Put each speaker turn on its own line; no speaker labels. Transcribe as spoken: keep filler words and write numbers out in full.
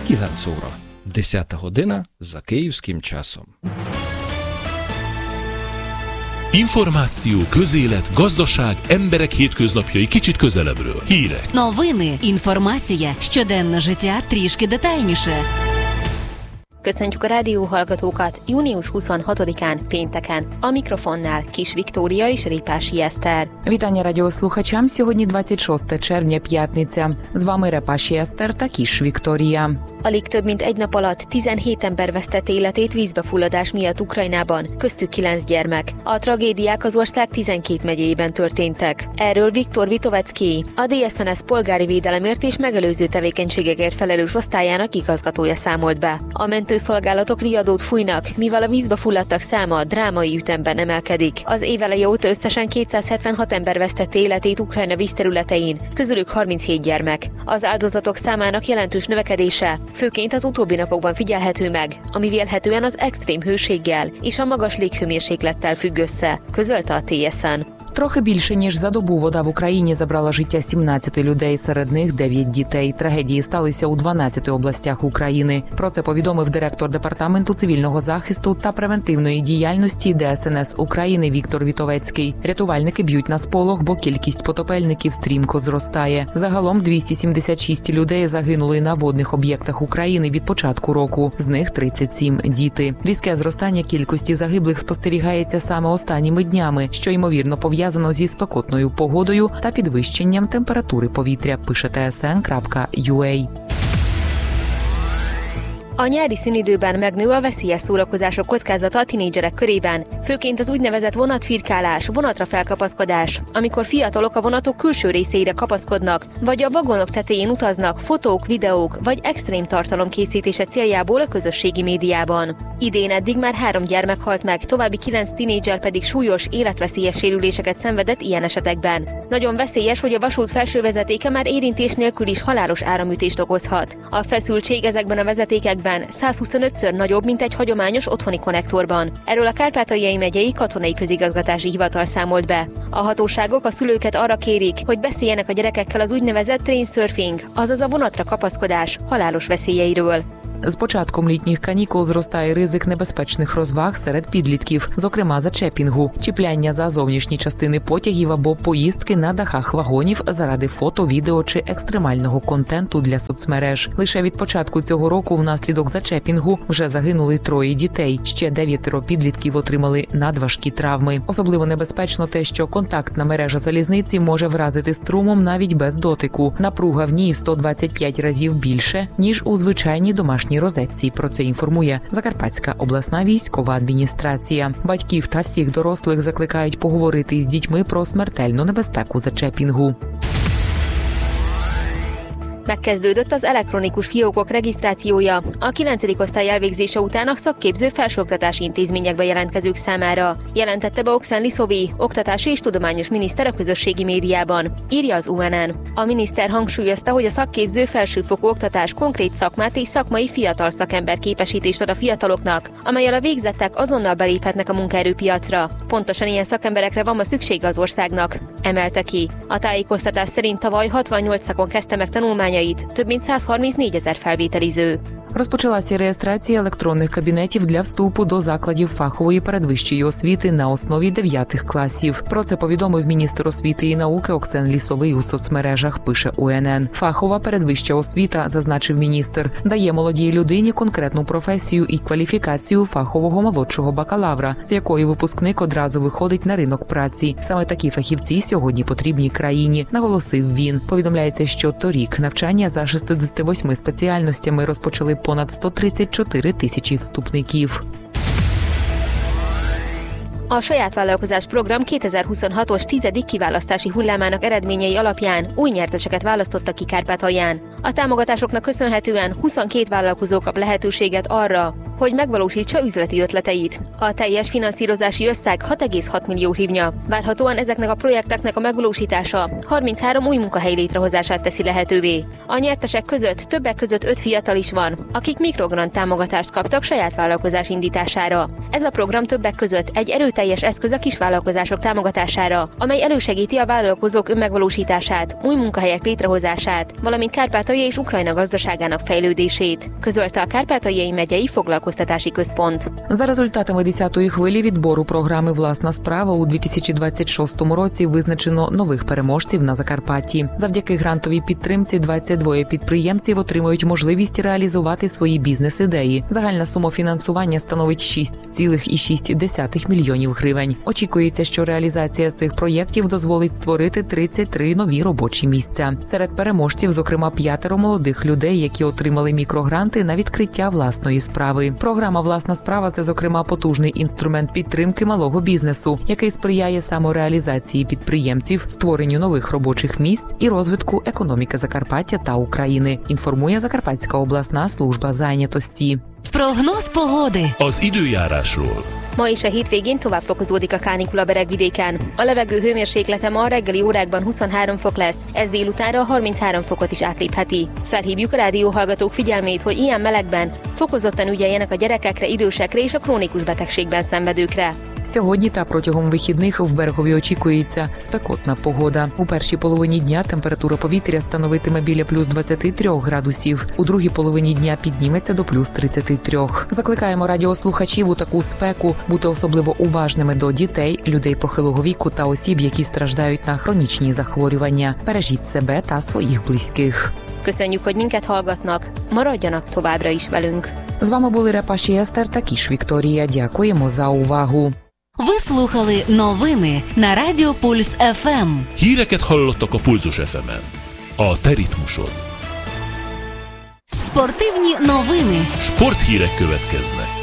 kilenc óra. десята година за київським часом.
Információ, közélet, gazdaság, emberek hétköznapjai kicsit közelebbről. Hírek.
Новини, інформація, щоденне життя трішки детальніше.
Köszöntjük a rádióhallgatókat június huszonhatodikán, pénteken. A mikrofonnál Kis Viktória és Репаші Естер.
Вітання радіослухачам. Сьогодні двадцять шосте червня, п'ятниця. З вами Репаші Естер та Kis Viktória.
Alig több mint egy nap alatt tizenhét ember vesztette életét vízbefulladás miatt Ukrajnában, köztük kilenc gyermek. A tragédiák az ország tizenkét megyéjében történtek. Erről Viktor Vitovecki, a dé es en es polgári védelemért és megelőző tevékenységekért felelős osztályának igazgatója számolt be. A mentőszolgálatok riadót fújnak, mivel a vízbe fulladtak száma drámai ütemben emelkedik. Az év eleje óta összesen kétszázhetvenhat ember vesztette életét Ukrajna vízterületein, közülük harminchét gyermek. Az áldozatok számának jelentős növekedése főként az utóbbi napokban figyelhető meg, ami vélhetően az extrém hőséggel és a magas léghőmérséklettel függ össze, közölte a té es en.
Трохи більше, ніж за добу вода в Україні забрала життя сімнадцяти людей, серед них дев'ять дітей. Трагедії сталися у дванадцяти областях України. Про це повідомив директор Департаменту цивільного захисту та превентивної діяльності дே ес ен ес України Віктор Вітовецький. Рятувальники б'ють на сполох, бо кількість потопельників стрімко зростає. Загалом двісті сімдесят шість людей загинули на водних об'єктах України від початку року. З них тридцять сім – діти. Різке зростання кількості загиблих спостерігається саме останніми днями, що, ймовірно, пов'язано Пов'язано зі спекотною погодою та підвищенням температури повітря, пише те ес ен крапка ю а.
A nyári szünidőben megnő a veszélyes szórakozások kockázata a tinédzserek körében, főként az úgynevezett vonatfirkálás, vonatra felkapaszkodás, amikor fiatalok a vonatok külső részeire kapaszkodnak, vagy a vagonok tetején utaznak fotók, videók vagy extrém tartalom készítése céljából a közösségi médiában. Idén eddig már három gyermek halt meg, további kilenc tinédzser pedig súlyos, életveszélyes sérüléseket szenvedett ilyen esetekben. Nagyon veszélyes, hogy a vasút felső vezetéke már érintés nélkül is halálos áramütést okozhat. A feszültség ezekben a vezetékekben százhuszonötször nagyobb, mint egy hagyományos otthoni konnektorban. Erről a Kárpátaljai megyei katonai közigazgatási hivatal számolt be. A hatóságok a szülőket arra kérik, hogy beszéljenek a gyerekekkel az úgynevezett train surfing, azaz a vonatra kapaszkodás halálos veszélyeiről.
З початком літніх канікул зростає ризик небезпечних розваг серед підлітків, зокрема зачепінгу, чіпляння за зовнішні частини потягів або поїздки на дахах вагонів заради фото, відео чи екстремального контенту для соцмереж. Лише від початку цього року внаслідок зачепінгу вже загинули троє дітей, ще дев'ятеро підлітків отримали надважкі травми. Особливо небезпечно те, що контактна мережа залізниці може вразити струмом навіть без дотику. Напруга в ній сто двадцять п'ять разів більше, ніж у звичайній домашній розетці. Про це інформує Закарпатська обласна військова адміністрація. Батьків та всіх дорослих закликають поговорити з дітьми про смертельну небезпеку зачепінгу.
Megkezdődött az elektronikus fiókok regisztrációja a kilencedik osztály elvégzése után a szakképző felsőoktatási intézményekbe jelentkezők számára, jelentette be Oksan Liszovi, oktatási és tudományos miniszter a közösségi médiában, írja az u en en. A miniszter hangsúlyozta, hogy a szakképző felsőfokú oktatás konkrét szakmát és szakmai fiatal szakember képesítést ad a fiataloknak, amellyel a végzettek azonnal beléphetnek a munkaerőpiacra. Pontosan ilyen szakemberekre van ma szüksége az országnak, emelte ki. A tájékoztatás szerint tavaly hatvannyolc szakon kezdte meg tanulmányait, több mint százharmincnégyezer felvételiző.
Розпочалася реєстрація електронних кабінетів для вступу до закладів фахової передвищої освіти на основі дев'ятих класів. Про це повідомив міністр освіти і науки Оксан Лісовий у соцмережах, пише у ен ен. Фахова передвища освіта, зазначив міністр, дає молодій людині конкретну професію і кваліфікацію фахового молодшого бакалавра, з якої випускник одразу виходить на ринок праці. Саме такі фахівці сьогодні потрібні країні, наголосив він. Повідомляється, що торік навчання за шістдесят вісім спеціальностями розпочали понад сто тридцять чотири тисячі вступників.
A saját vállalkozás program kétezer-huszonhatos tizedik kiválasztási hullámának eredményei alapján új nyerteseket választottak ki Kárpátalján. A támogatásoknak köszönhetően huszonkét vállalkozó kap lehetőséget arra, hogy megvalósítsa üzleti ötleteit. A teljes finanszírozási összeg hat egész hat millió hrivnya. Várhatóan ezeknek a projekteknek a megvalósítása harminchárom új munkahely létrehozását teszi lehetővé. A nyertesek között többek között öt fiatal is van, akik mikrogrant támogatást kaptak saját vállalkozás indítására. Ez a program többek között egy erőteljes eszköz a kisvállalkozások támogatására, amely elősegíti a vállalkozók önmegvalósítását, új munkahelyek létrehozását, valamint Kárpátalja és Ukrajna gazdaságának fejlődését, közölte a Kárpátaljai megyei foglalkoztatási központ.
За результатами десятої хвилі відбору програми «Власна справа» у дві тисячі двадцять шостому році визначено нових переможців на Закарпатті. Завдяки грантовій підтримці двадцять два підприємців отримають можливість реалізувати свої бізнес-ідеї. Загальна сума фінансування становить шість цілих шість десятих мільйонів гривень. Очікується, що реалізація цих проєктів дозволить створити тридцять три нові робочі місця. Серед переможців, зокрема, п'ятеро молодих людей, які отримали мікрогранти на відкриття власної справи. Програма «Власна справа» – це, зокрема, потужний інструмент підтримки малого бізнесу, який сприяє самореалізації підприємців, створенню нових робочих місць і розвитку економіки Закарпаття та України, інформує Закарпатська обласна служба зайнятості.
Прогноз pогоди.
Az időjárásról.
Ma és a hétvégén tovább fokozódik a kánikula Beregvidéken. A levegő hőmérséklete ma a reggeli órákban huszonhárom fok lesz, ez délutánra harminchárom fokot is átlépheti. Felhívjuk a rádióhallgatók figyelmét, hogy ilyen melegben fokozottan ügyeljenek a gyerekekre, idősekre és a krónikus betegségben szenvedőkre.
Сьогодні та протягом вихідних в Берегові очікується спекотна погода. У першій половині дня температура повітря становитиме біля плюс двадцять три градусів. У другій половині дня підніметься до плюс тридцять три. Закликаємо радіослухачів у таку спеку бути особливо уважними до дітей, людей похилого віку та осіб, які страждають на хронічні захворювання. Бережіть себе та своїх близьких.
Köszönjük, hogy minket hallgatnak, maradjanak továbbra is velünk.
З вами були Репаші Естер та Кіш Вікторія. Дякуємо за увагу.
Ви слухали новини на Радіо Пульс еф ем.
Híreket hallottak a Pulzus еф емен. A te ritmusod.
Спортивні новини.
Sporthírek következnek.